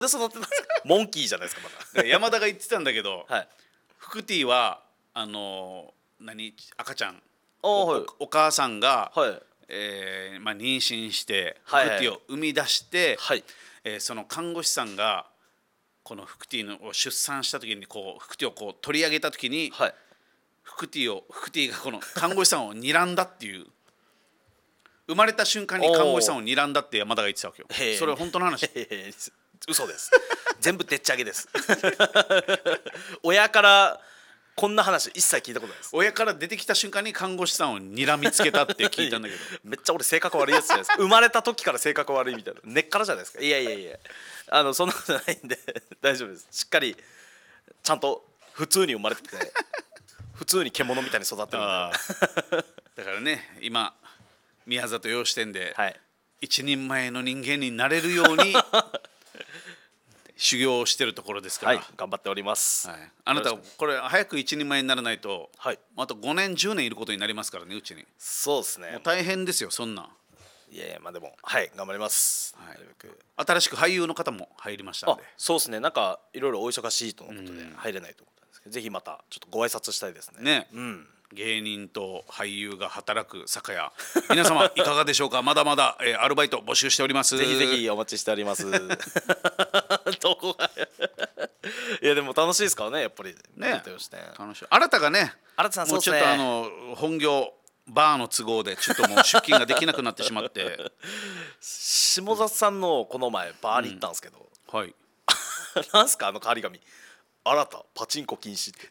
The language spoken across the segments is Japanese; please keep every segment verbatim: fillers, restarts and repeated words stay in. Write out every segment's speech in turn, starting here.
で育てたんですか。モンキーじゃないですかまた山田が言ってたんだけど、 はい、 フクティはあのー、何赤ちゃんお、はい、 お, お母さんが、 はい、 えーまあ、妊娠してフはい、 クティを生み出して、 はい、 えー、その看護師さんがこのフクティのを出産した時にこうフクティをこう取り上げた時に、 はい、 フクティをフクティがこの看護師さんを睨んだっていう生まれた瞬間に看護師さんを睨んだって山田が言ってたわけよ。それは本当の話。 嘘です。全部でっち上げです。親からこんな話一切聞いたことないです。 親から出てきた瞬間に看護師さんを睨みつけたって聞いたんだけどめっちゃ俺性格悪いやつじゃないですか。生まれた時から性格悪いみたいな、根っからじゃないですか。いやいやいや、あのそんなことないんで大丈夫です。しっかりちゃんと普通に生まれてて普通に獣みたいに育ってるんでだからね、今宮里洋支店で、 はい、 一人前の人間になれるように修行をしてるところですから、 はい、頑張っております、 はい、あなたこれ早く一人前にならないと、 はい、 あとごねんじゅうねんいることになりますからね、うちに。 そうですね、 もう大変ですよそんな。 いやいや、まあでもはい頑張ります、 はい、 なるべく新しく俳優の方も入りましたんで。 あ、そうですね、なんかいろいろお忙しいとのことで入れないと思ったんですけど、ぜひまたちょっとご挨拶したいですね。 ね、 うん、 芸人と俳優が働く酒屋、皆様いかがでしょうか。まだまだ、えー、アルバイト募集しております。 ぜひぜひお待ちしております。どこがいやでも楽しいですからね、やっぱりね、楽しい。新たがね、 新田さんもうちょっとあの本業バーの都合でちょっともう出勤ができなくなってしまって下里さんのこの前バーに行ったんですけど、 うん、はいなんすかあの変わり紙、新たパチンコ禁止って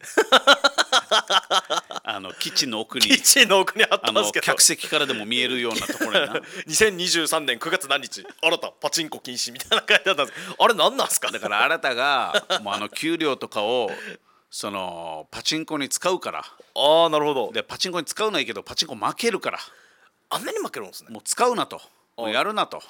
あのキッチンの奥にキッチンの奥にあったんですけど、 客席からでも見えるようなところやなにせんにじゅうさんねんくがつ何日新たパチンコ禁止みたいな書いてあったんです。あれ何なんですか。 だから新たがもうあの給料とかをそのパチンコに使うから。 ああ、なるほど。 でパチンコに使うないけどパチンコ負けるから、 あんなに負けるんですね。 もう使うなと、もうやるなと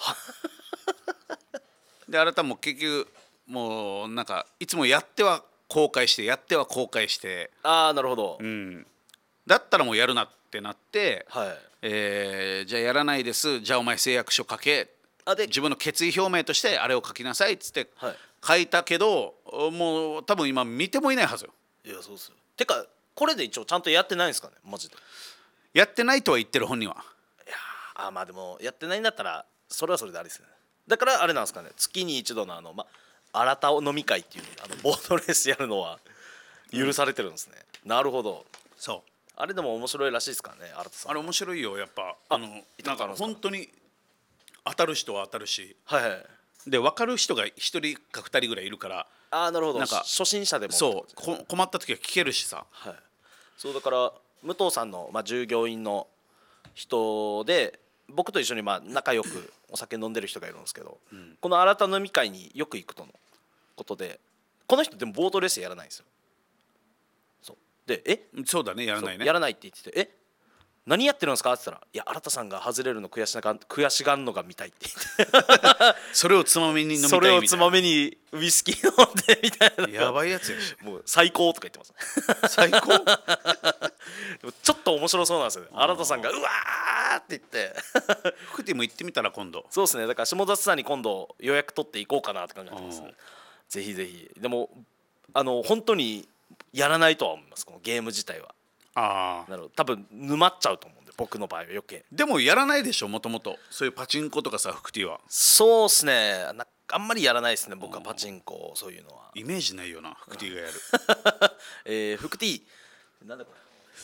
で新たも結局もうなんかいつもやっては後悔してやっては後悔して、 ああなるほど、 うん、だったらもうやるなってなって、 はい、 えー、じゃあやらないです、じゃあお前誓約書書け、あで自分の決意表明としてあれを書きなさいっつって書いたけど、はい、もう多分今見てもいないはずよ。 いやそうっすよ。てかこれで一応ちゃんとやってないんですかね、マジで。 やってないとは言ってる本人は。 いやあまあでもやってないんだったらそれはそれでありですね。だからあれなんですかね、月に一度のあのま新た飲み会っていうあのボートレースやるのは許されてるんですね、うん、なるほど。 そうあれでも面白いらしいですからね、新田さん。 あれ面白いよやっぱ。あのなんか本当に当たる人は当たるし、 はいはい、 で分かる人がひとりかふたりぐらいいるから。 ああなるほど。 なんか初心者でもそうこ困った時は聞けるしさ、 はい、そうだから武藤さんの、まあ、従業員の人で僕と一緒にまあ仲良くお酒飲んでる人がいるんですけど、うん、この新た飲み会によく行くとのことで、この人でもボートレースやらないんですよ。そうでえそうだね、やらないね、 やらないって言ってて、え何やってるんですかって言ったら、いや新田さんが外れるの悔しが悔しがんのが見たいって言ってそれをつまみに飲みたいみたいな、 それをつまみにウイスキー飲んでみたいな、 やばいやつやしもう最高とか言ってます最高でもちょっと面白そうなんですよね。新田さんがうわーって言って福ティも行ってみたら今度。 そうですね、だから下里さんに今度予約取っていこうかなって感じなんです、ね、ぜひぜひ。でもあの本当にやらないとは思います、このゲーム自体は。あなるほど、多分沼っちゃうと思うんで僕の場合は余計。 でもやらないでしょ、もともとそういうパチンコとかさ、福ティは。 そうですね、なあんまりやらないですね僕はパチンコ、そういうのはイメージないよな、福ティがやるえー、福ティなんだこれ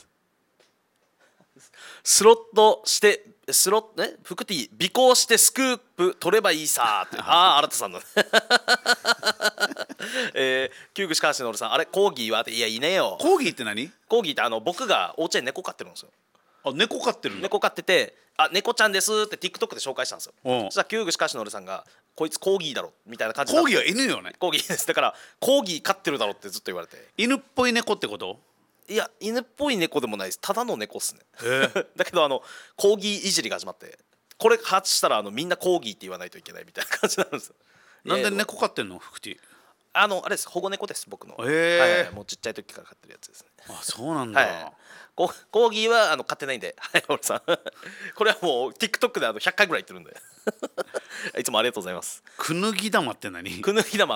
スロットしてスロッね福ティ尾行してスクープ取ればいいさーってああ新田さんのえー、旧串川しのるさん、あれコーギーはって、いやいねえよ。 コーギーって何？ コーギーってあの僕がお家で猫飼ってるんですよ。 あ、猫飼ってるんだ。 猫飼ってて、あ猫ちゃんですって TikTok で紹介したんですよ。そしたら旧串川しのるさんがこいつコーギーだろみたいな感じで、 コーギーは犬よね。 コーギーです。だからコーギー飼ってるだろってずっと言われて、 犬っぽい猫ってこと？ いや犬っぽい猫でもないです、ただの猫っすねだけどあのコーギーいじりが始まって、これ発したらあのみんなコーギーって言わないといけないみたいな感じになるんですよ。 なんで猫飼ってんの福ティ？ あのあれです、保護猫です、僕の。 へえ、 はいはい、もうちっちゃい時から飼ってるやつですね。 あ、そうなんだ、 はい、ココーギーはあの飼ってないんで、はい、俺さんこれはもう TikTok であのひゃっかいぐらい言ってるんでいつもありがとうございます。 くぬぎ玉って何？ くぬぎ玉